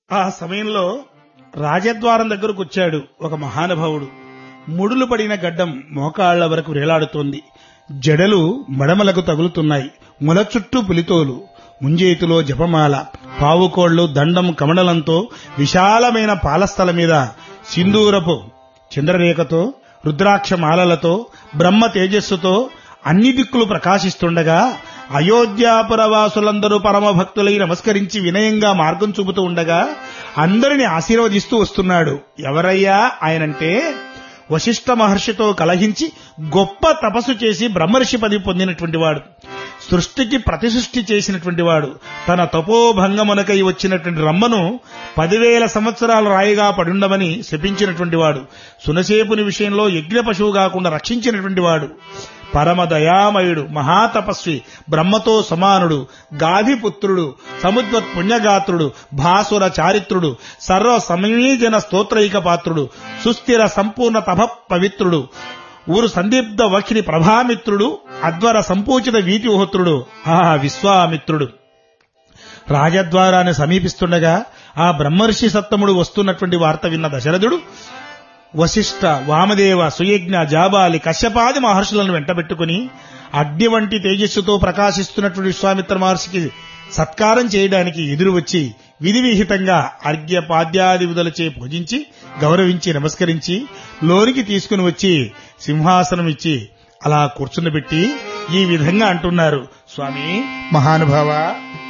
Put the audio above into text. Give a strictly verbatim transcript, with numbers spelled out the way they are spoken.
ఆ సమయంలో రాజద్వారం దగ్గరకు వచ్చాడు ఒక మహానుభావుడు. ముడులు పడిన గడ్డం మోకాళ్ల వరకు వేలాడుతోంది. జడలు మడమలకు తగులుతున్నాయి. ముల చుట్టూ పులితోలు, ముంజేతిలో జపమాల, పావుకోళ్లు, దండం కమడలంతో విశాలమైన పాలస్థల మీద సింధూరపు చంద్రరేఖతో, రుద్రాక్ష మాలలతో, బ్రహ్మ తేజస్సుతో అన్ని దిక్కులు ప్రకాశిస్తుండగా అయోధ్యాపురవాసులందరూ పరమభక్తులై నమస్కరించి వినయంగా మార్గం చూపుతూ ఉండగా అందరిని ఆశీర్వదిస్తూ వస్తున్నాడు. ఎవరయ్యా ఆయనంటే వశిష్ఠ మహర్షితో కలహించి గొప్ప తపస్సు చేసి బ్రహ్మర్షి పదవి పొందినటువంటి వాడు, సృష్టికి ప్రతిసృష్టి చేసినటువంటి వాడు, తన తపోభంగమునకై వచ్చినటువంటి రమ్మను పదివేల సంవత్సరాలు రాయిగా పడుండమని శపించినటువంటి వాడు, సునసేపుని విషయంలో యజ్ఞ పశువు కాకుండా రక్షించినటువంటి వాడు, పరమ దయామయుడు, మహాతపస్వి, బ్రహ్మతో సమానుడు, గాధిపుత్రుడు, సముద్వత్ పుణ్యగాత్రుడు, భాసుర చారిత్రుడు, సర్వ సమీజన స్తోత్రైక పాత్రుడు, సుస్థిర సంపూర్ణ తప పవిత్రుడు, ఊరు సందీప్త వక్షిని ప్రభామిత్రుడు, అద్వర సంపూచిత వీతిహోత్రుడు, ఆ విశ్వామిత్రుడు. రాజద్వారాన్ని సమీపిస్తుండగా ఆ బ్రహ్మర్షి సత్తముడు వస్తున్నటువంటి వార్త విన్న దశరథుడు వశిష్ఠ, వామదేవ, సుయజ్ఞ, జాబాలి, కశ్యపాది మహర్షులను వెంటబెట్టుకుని అగ్ని వంటి తేజస్సుతో ప్రకాశిస్తున్నటువంటి విశ్వామిత్ర మహర్షికి సత్కారం చేయడానికి ఎదురు వచ్చి విధి విహితంగా అర్ఘ్య పాద్యాది విధులచే పూజించి గౌరవించి నమస్కరించి లోనికి తీసుకుని వచ్చి సింహాసనం ఇచ్చి అలా కూర్చుండబెట్టి ఈ విధంగా అంటున్నారు. స్వామి మహానుభావ,